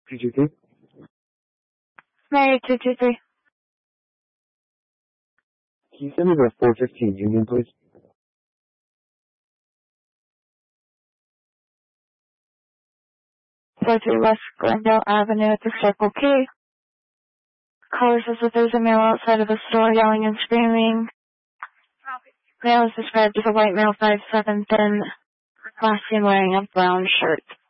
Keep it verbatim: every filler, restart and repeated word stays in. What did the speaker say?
two two three? Mary two two three. Can you send me the four fifteen Union, please? four two West Glendale Avenue at the Circle K. Caller says that there's a male outside of the store yelling and screaming. Male is described as a white male, five seven, thin, last seen wearing a brown shirt.